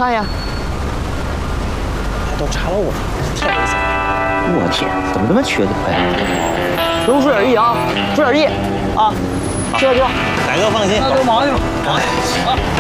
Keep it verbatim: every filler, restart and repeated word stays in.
看一眼。 都查了我，太危险了！ 我天，怎么这么缺德呀？不用注点意啊，注点意啊。去吧去吧， 大哥放心， 那都忙去吧。 哎。